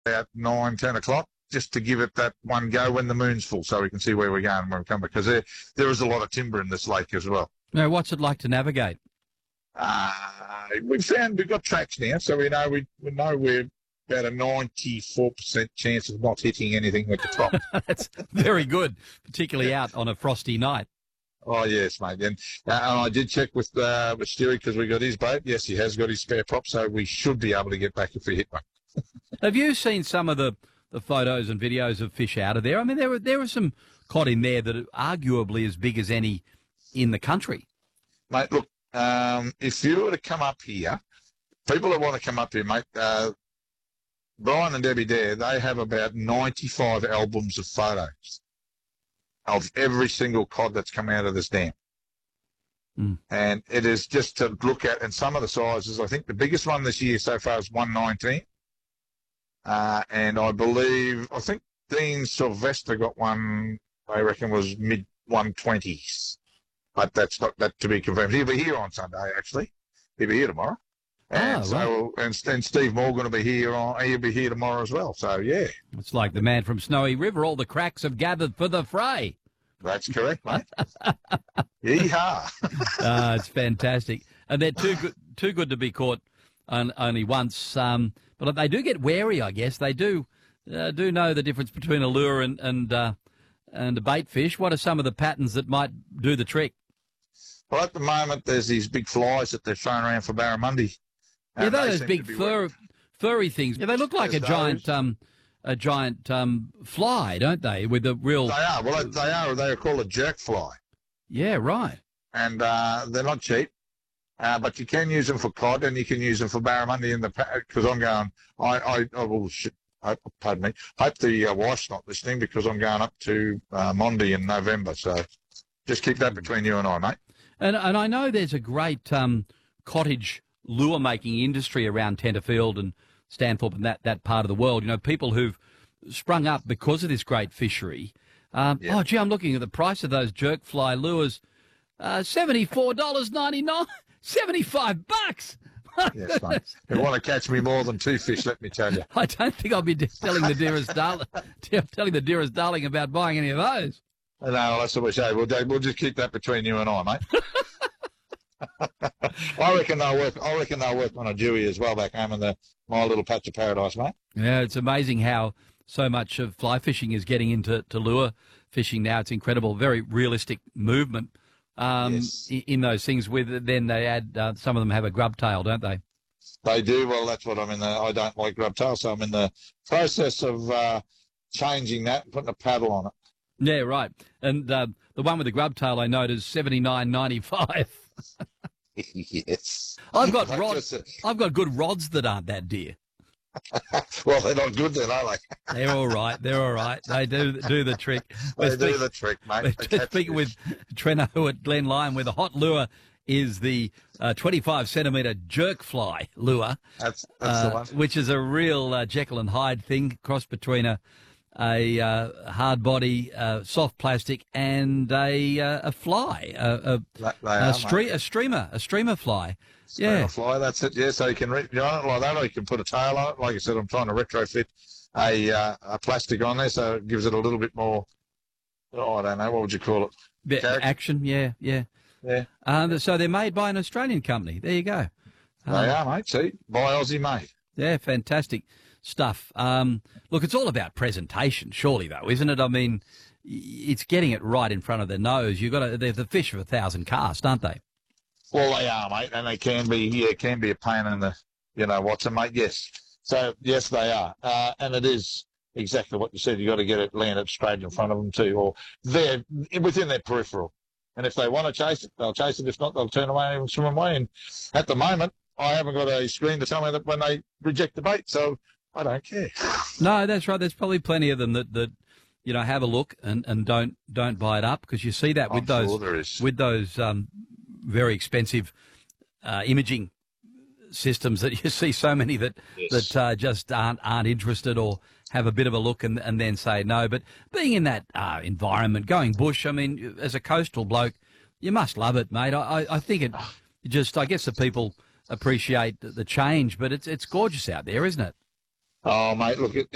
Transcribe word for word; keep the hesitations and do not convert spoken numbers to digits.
about nine, ten o'clock, just to give it that one go when the moon's full, so we can see where we're going when we come, because there there is a lot of timber in this lake as well. Now, what's it like to navigate? Uh, we've found we've got tracks now, so we know we, we know we're about a ninety-four percent chance of not hitting anything at the top. That's very good, particularly out on a frosty night. Oh, yes, mate. And, uh, and I did check with uh, with Stewie because we got his boat. Yes, he has got his spare prop, so we should be able to get back if we hit one. Have you seen some of the, the photos and videos of fish out of there? I mean, there were, there were some cod in there that are arguably as big as any in the country. Mate, look, um, if you were to come up here, people that want to come up here, mate, uh, Brian and Debbie Dare, they have about ninety-five albums of photos of every single cod that's come out of this dam. Mm. And it is just to look at, and some of the sizes, I think the biggest one this year so far is one nineteen. Uh, and I believe, I think Dean Sylvester got one, I reckon was mid one twenties. But that's not that to be confirmed. He'll be here on Sunday, actually. He'll be here tomorrow. And oh, so, right. and, and Steve Morgan will be here on, he'll be here tomorrow as well. So, yeah. It's like the man from Snowy River. All the cracks have gathered for the fray. That's correct, mate. Yee-haw. uh, it's fantastic. And they're too good, too good to be caught on, only once. Um, but they do get wary, I guess. They do uh, do know the difference between a lure and and, uh, and a bait fish. What are some of the patterns that might do the trick? Well, at the moment, there's these big flies that they're throwing around for barramundi. Yeah, those big fur, furry things. Yeah, they look like There's a giant, um, a giant um, fly, don't they? With a real. They are. Well, they are. They are called a jerk fly. Yeah, right. And uh, they're not cheap, uh, but you can use them for cod and you can use them for barramundi in the because I'm going. I I, I will. I, pardon me. Hope the uh, wife's not listening because I'm going up to uh, Mondi in November. So just keep that between you and I, mate. And and I know there's a great um, cottage lure making industry around Tenterfield and Stanthorpe and that, that part of the world. You know, people who've sprung up because of this great fishery. Um, yeah. Oh, gee, I'm looking at the price of those jerk fly lures. Uh, seventy-four dollars ninety-nine, seventy-five bucks. Yes, mate. If you want to catch me more than two fish, let me tell you. I don't think I'll be telling the dearest darling, telling the dearest darling about buying any of those. No, that's what we say. We'll, we'll just keep that between you and I, mate. I reckon they'll work. I reckon they'll work on a Dewey as well back home in the my little patch of paradise, mate. Yeah, it's amazing how so much of fly fishing is getting into to lure fishing now. It's incredible, very realistic movement um, yes. in, in those things. With then they add uh, some of them have a grub tail, don't they? They do. Well, that's what I'm in the. I don't like grub tail, so I'm in the process of uh, changing that and putting a paddle on it. Yeah, right. And uh, the one with the grub tail I note is seventy-nine ninety-five. Yes. I've got rods. I've got good rods that aren't that dear. Well, they're not good then, are they? They're all right. They're all right. They do do the trick. They we're do speak, the trick, mate. We're speaking with Treno at Glen Lyon, where the hot lure is the uh, twenty-five centimetre jerk fly lure. That's, that's uh, the one. Which is a real uh, Jekyll and Hyde thing, cross between a a uh, hard body, uh, soft plastic, and a uh, a fly, a a, they a, are, stre- a streamer, a streamer fly. Streamer yeah, fly. That's it. Yeah, so you can reach on it like that, or you can put a tail on it. Like I said, I'm trying to retrofit a uh, a plastic on there, so it gives it a little bit more. Oh, I don't know. What would you call it? Bit action. Yeah, yeah, yeah. Um, so they're made by an Australian company. There you go. They um, are, mate. See, by Aussie made. Yeah, fantastic stuff. Um, look, it's all about presentation, surely, though, isn't it? I mean, it's getting it right in front of their nose. You've got to, they're the fish of a thousand casts, aren't they? Well, they are, mate, and they can be. Yeah, can be a pain in the, you know, what's it, mate? Yes. So yes, they are, uh, and it is exactly what you said. You got to get it landed straight in front of them too, or they're within their peripheral. And if they want to chase it, they'll chase it. If not, they'll turn away and swim away. And at the moment, I haven't got a screen to tell me that when they reject the bait, so I don't care. No, that's right. There's probably plenty of them that, that you know, have a look and, and don't don't buy it up, because you see that with I'm those sure there is. with those um, very expensive uh, imaging systems that you see so many that Yes. that uh, just aren't aren't interested or have a bit of a look and and then say no. But being in that uh, environment, going bush, I mean, as a coastal bloke, you must love it, mate. I I, I think it just I guess the people appreciate the change, but it's it's gorgeous out there, isn't it? Oh, mate, look, it,